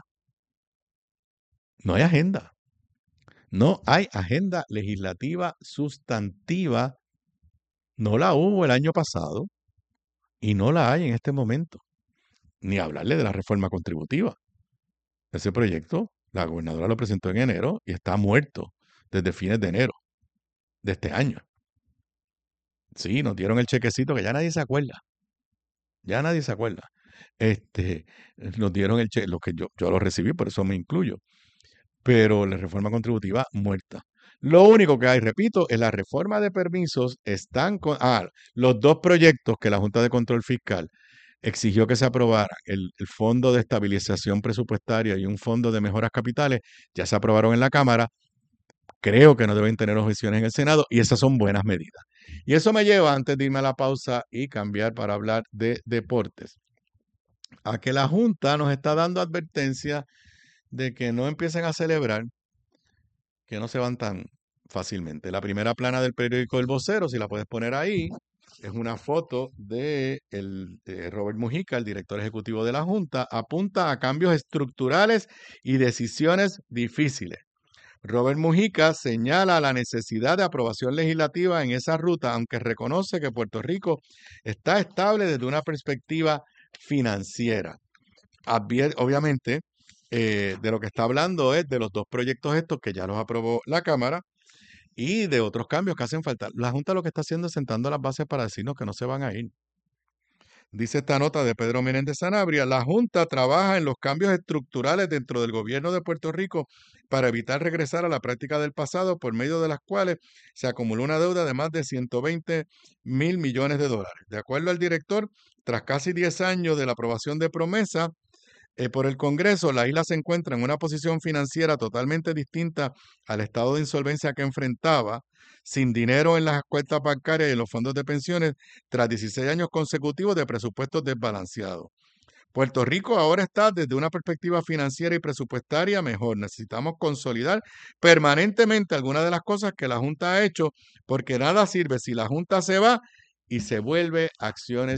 No hay agenda. No hay agenda legislativa sustantiva. No la hubo el año pasado y no la hay en este momento. Ni hablarle de la reforma contributiva. Ese proyecto, la gobernadora lo presentó en enero y está muerto desde fines de enero de este año. Sí, nos dieron el chequecito que ya nadie se acuerda. Ya nadie se acuerda. Nos dieron el cheque, lo que yo lo recibí, por eso me incluyo. Pero la reforma contributiva muerta. Lo único que hay, repito, es la reforma de permisos. Están con los dos proyectos que la Junta de Control Fiscal exigió que se aprobara, el Fondo de Estabilización Presupuestaria y un Fondo de Mejoras Capitales, ya se aprobaron en la Cámara. Creo que no deben tener objeciones en el Senado y esas son buenas medidas. Y eso me lleva, antes de irme a la pausa y cambiar para hablar de deportes, a que la Junta nos está dando advertencia de que no empiecen a celebrar, que no se van tan fácilmente. La primera plana del periódico El Vocero, si la puedes poner ahí, es una foto de Robert Mujica, el director ejecutivo de la Junta, apunta a cambios estructurales y decisiones difíciles. Robert Mujica señala la necesidad de aprobación legislativa en esa ruta, aunque reconoce que Puerto Rico está estable desde una perspectiva financiera. Obviamente, de lo que está hablando es de los dos proyectos estos que ya los aprobó la Cámara y de otros cambios que hacen falta. La Junta lo que está haciendo es sentando las bases para decirnos que no se van a ir. Dice esta nota de Pedro Menéndez Sanabria, la Junta trabaja en los cambios estructurales dentro del gobierno de Puerto Rico para evitar regresar a la práctica del pasado, por medio de las cuales se acumuló una deuda de más de 120,000 millones de dólares. De acuerdo al director, tras casi 10 años de la aprobación de promesa por el Congreso, la isla se encuentra en una posición financiera totalmente distinta al estado de insolvencia que enfrentaba, sin dinero en las cuentas bancarias y en los fondos de pensiones, tras 16 años consecutivos de presupuestos desbalanceados. Puerto Rico ahora está desde una perspectiva financiera y presupuestaria mejor. Necesitamos consolidar permanentemente algunas de las cosas que la Junta ha hecho, porque nada sirve si la Junta se va y se vuelve acciones